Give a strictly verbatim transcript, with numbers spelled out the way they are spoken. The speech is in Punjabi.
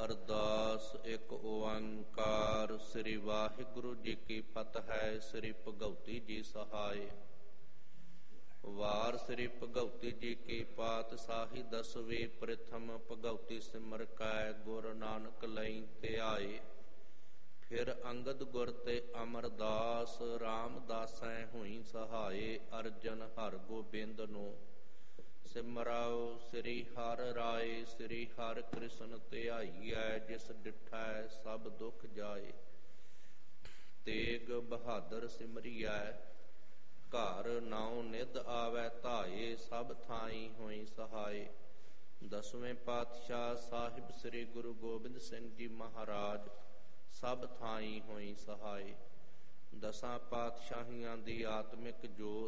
ਅਰਦਾਸ। ਇੱਕ ਓੰਕਾਰ ਸ੍ਰੀ ਵਾਹਿਗੁਰੂ ਜੀ ਕੀ ਫਤਿਹ। ਸ੍ਰੀ ਭਗਉਤੀ ਜੀ ਸਹਾਇ। ਵਾਰ ਸ੍ਰੀ ਭਗਉਤੀ ਜੀ ਕੀ ਪਾਤਸ਼ਾਹੀ ਦਸਵੀਂ। ਪ੍ਰਥਮ ਭਗਉਤੀ ਸਿਮਰ ਕੈ ਗੁਰ ਨਾਨਕ ਲਈ ਧਿਆਏ। ਫਿਰ ਅੰਗਦ ਗੁਰ ਤੇ ਅਮਰਦਾਸ। ਰਾਮਦਾਸੈ ਹੋਈ ਸਹਾਏ। ਅਰਜਨ ਹਰਿ ਗੋਬਿੰਦ ਨੂੰ ਸਿਮਰਾਓ। ਸ੍ਰੀ ਹਰਿ ਰਾਏ ਸ੍ਰੀ ਹਰਿ ਕ੍ਰਿਸ਼ਨ ਧਿਆਈਐ। ਜਿਸ ਡਿਠੈ ਸਭ ਦੁਖ ਜਾਏ। ਤੇਗ ਬਹਾਦਰ ਸਿਮਰਿਐ ਘਰ ਨਾਉ ਨਿਧ ਆਵੈ ਧਾਏ। ਸਭ ਥਾਈ ਹੋਈ ਸਹਾਏ। ਦਸਵੇਂ ਪਾਤਸ਼ਾਹ ਸਾਹਿਬ ਸ੍ਰੀ ਗੁਰੂ ਗੋਬਿੰਦ ਸਿੰਘ ਜੀ ਮਹਾਰਾਜ ਸਭ ਥਾਈ ਹੋਈ ਸਹਾਏ। ਦਸਾਂ ਪਾਤਸ਼ਾਹੀਆਂ ਦੀ ਆਤਮਿਕ ਜੋਤ